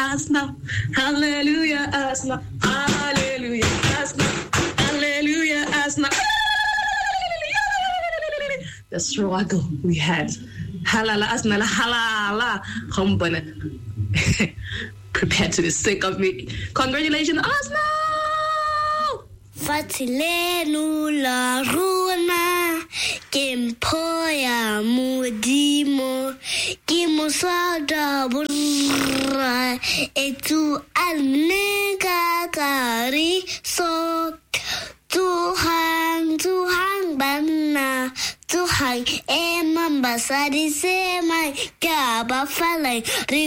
asna. Hallelujah, asna. Hallelujah, asna. Hallelujah, asna. The struggle we had. Halala, asna, halala. Humbana. Prepared to be sick of me. Congratulations, asna. Fatilenu la runa, Kimpoya mudimo, Kimosada burra, etu alnega kari so, Tuhan bana, Tuhan emang basari semai, Kaba falai.